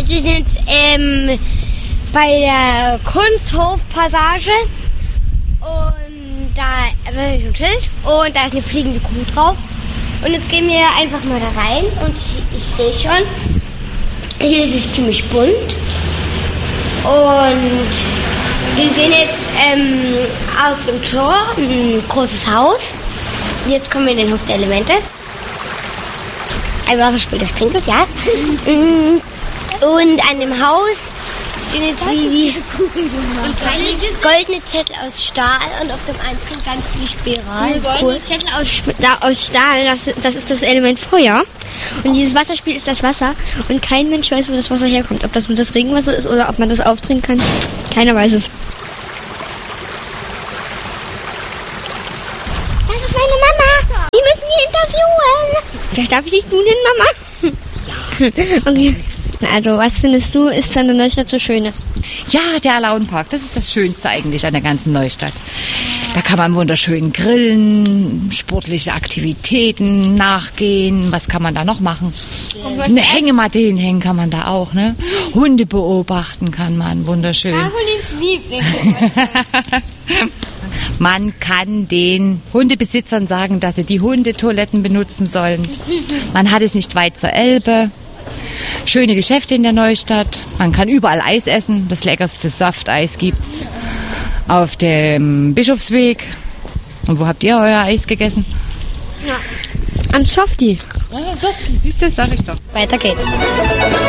Also wir sind jetzt bei der Kunsthofpassage und da ist ein Schild und da ist eine fliegende Kuh drauf. Und jetzt gehen wir einfach mal da rein und ich sehe schon, hier ist es ziemlich bunt. Und wir sehen jetzt aus dem Tor ein großes Haus. Jetzt kommen wir in den Hof der Elemente. Ein Wasserspiel, das pinkelt, ja. Und an dem Haus sind jetzt wie goldene Zettel aus Stahl und auf dem einen sind ganz viele Spiralen. Goldene Zettel aus Stahl, das ist das Element Feuer. Und dieses Wasserspiel ist das Wasser. Und kein Mensch weiß, wo das Wasser herkommt. Ob das nur das Regenwasser ist oder ob man das aufdrehen kann. Keiner weiß es. Das ist meine Mama. Die müssen wir interviewen. Vielleicht darf ich dich tun, Mama? Ja. Okay. Also, was findest du, ist an der Neustadt so Schönes? Ja, der Alaunpark, das ist das Schönste eigentlich an der ganzen Neustadt. Da kann man wunderschön grillen, sportliche Aktivitäten nachgehen. Was kann man da noch machen? Eine Hängematte hinhängen kann man da auch, ne? Hunde beobachten kann man, wunderschön. Man kann den Hundebesitzern sagen, dass sie die Hundetoiletten benutzen sollen. Man hat es nicht weit zur Elbe. Schöne Geschäfte in der Neustadt. Man kann überall Eis essen. Das leckerste Softeis gibt's auf dem Bischofsweg. Und wo habt ihr euer Eis gegessen? Ja. Am Softie. Ah, Softie, siehst du, sag ich doch. Weiter geht's.